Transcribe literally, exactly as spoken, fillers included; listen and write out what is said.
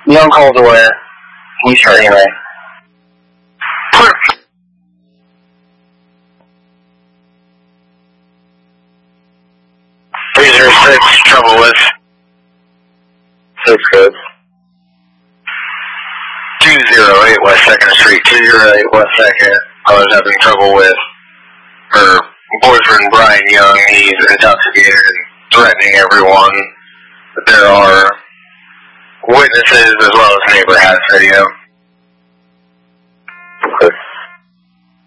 Young calls aware. He's hurt anyway. three zero six, trouble with. Six good. two zero eight West second Street, two zero eight West second. I was having trouble with her boyfriend, Brian Young. He's intoxicated and threatening everyone. But there are witnesses as well as neighbor has video.